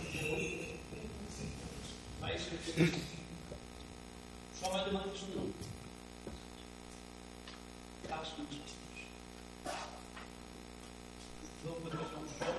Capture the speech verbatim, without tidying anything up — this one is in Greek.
Só vai ter uma questão não. Acho que não. Não podemos não.